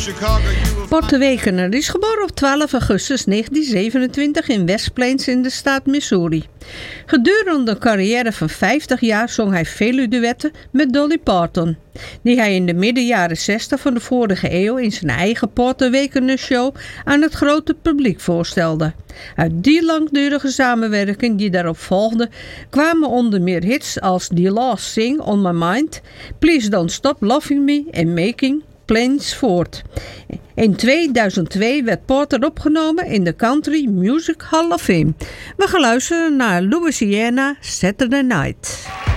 Porter Wagoner is geboren op 12 augustus 1927 in West Plains in de staat Missouri. Gedurende een carrière van 50 jaar zong hij vele duetten met Dolly Parton, die hij in de midden jaren 60 van de vorige eeuw in zijn eigen Porter Wagoner show aan het grote publiek voorstelde. Uit die langdurige samenwerking die daarop volgde kwamen onder meer hits als The Last Thing on My Mind, Please Don't Stop Loving Me en Making Plans voort. In 2002 werd Porter opgenomen in de Country Music Hall of Fame. We gaan luisteren naar Louisiana Saturday Night.